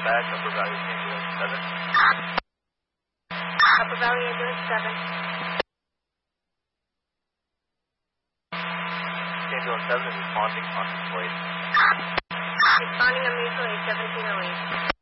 back, Upper Valley Ambulance 7. Upper Valley Ambulance 7. Ambulance 7 is responding on mutual aid. Responding on mutual aid 1708.